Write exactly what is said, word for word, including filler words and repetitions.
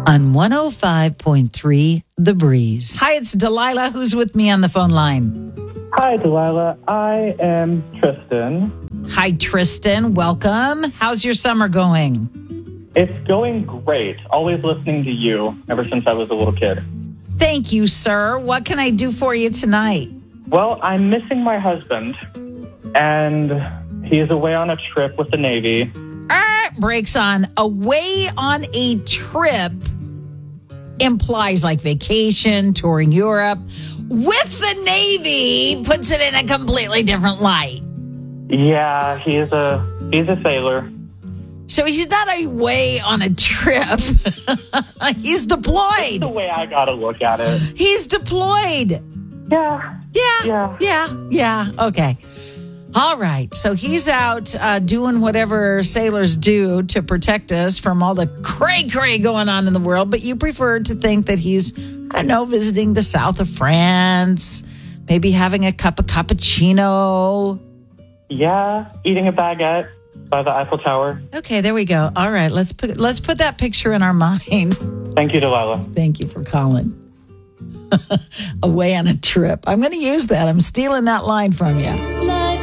on one oh five point three The Breeze. Hi, it's Delilah. Who's with me on the phone line? Hi, Delilah. I am Tristan. Hi, Tristan. Welcome. How's your summer going? It's going great. Always listening to you ever since I was a little kid. Thank you, sir. What can I do for you tonight? Well, I'm missing my husband, and he is away on a trip with the Navy. Uh, breaks on. Away on a trip implies like vacation, touring Europe. With the Navy puts it in a completely different light. Yeah, he is a he's a sailor. So he's not away on a trip. He's deployed. That's the way I gotta look at it. He's deployed. Yeah. Yeah. Yeah. Yeah. Yeah. Okay. All right. So he's out uh, doing whatever sailors do to protect us from all the cray cray going on in the world. But you prefer to think that he's, I don't know, visiting the south of France, maybe having a cup of cappuccino. Yeah, eating a baguette by the Eiffel Tower. Okay, there we go. All right. Let's put let's put that picture in our mind. Thank you, Delilah. Thank you for calling. Away on a trip. I'm going to use that. I'm stealing that line from you.